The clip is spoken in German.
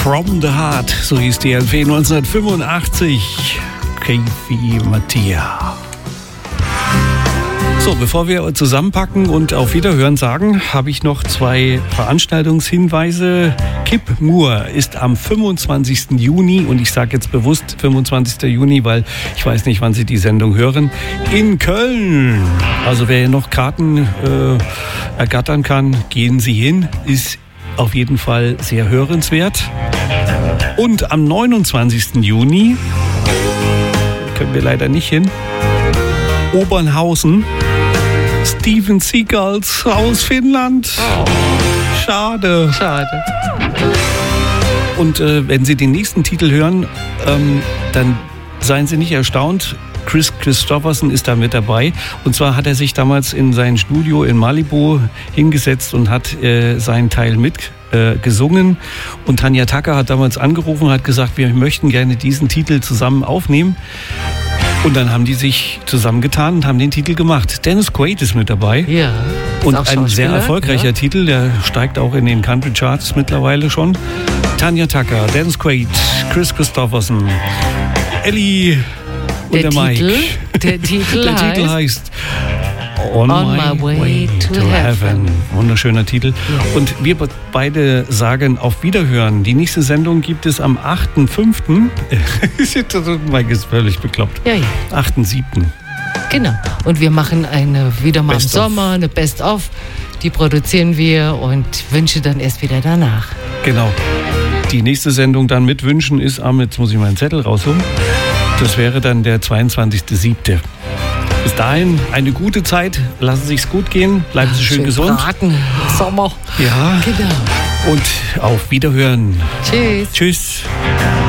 From the Heart, so hieß die LP 1985. Kefi Mattia. So, bevor wir zusammenpacken und auf Wiederhören sagen, habe ich noch 2 Veranstaltungshinweise. Kip Moore ist am 25. Juni, und ich sage jetzt bewusst 25. Juni, weil ich weiß nicht, wann Sie die Sendung hören, in Köln. Also wer noch Karten ergattern kann, gehen Sie hin. Ist auf jeden Fall sehr hörenswert. Und am 29. Juni, können wir leider nicht hin, Obernhausen, Steven Seagals aus Finnland. Oh. Schade. Und wenn Sie den nächsten Titel hören, dann seien Sie nicht erstaunt. Kris Kristofferson ist da mit dabei. Und zwar hat er sich damals in sein Studio in Malibu hingesetzt und hat seinen Teil gesungen. Und Tanya Tucker hat damals angerufen und hat gesagt, wir möchten gerne diesen Titel zusammen aufnehmen. Und dann haben die sich zusammengetan und haben den Titel gemacht. Dennis Quaid ist mit dabei. Ja. Und ein sehr erfolgreicher Titel, der steigt auch in den Country Charts mittlerweile schon. Tanya Tucker, Dennis Quaid, Kris Kristofferson, Ellie und der Mike. Der Titel heißt On My Way to Heaven. Wunderschöner Titel. Ja. Und wir beide sagen auf Wiederhören. Die nächste Sendung gibt es am 8.5. Mike ist völlig bekloppt. Ja. 8.7. Genau. Und wir machen wieder mal im Sommer eine Best-of. Die produzieren wir und Wünsche dann erst wieder danach. Genau. Die nächste Sendung dann mit Wünschen ist jetzt muss ich meinen Zettel rausholen. Das wäre dann der 22.7. Bis dahin eine gute Zeit. Lassen Sie es gut gehen. Bleiben Sie schön gesund. Braten. Sommer. Ja. Genau. Und auf Wiederhören. Tschüss. Tschüss.